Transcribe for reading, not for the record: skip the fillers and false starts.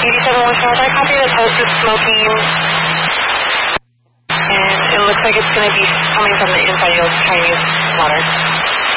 87 I copy this host is smoking, and it looks like it's going to be coming from the inside of Chinese water.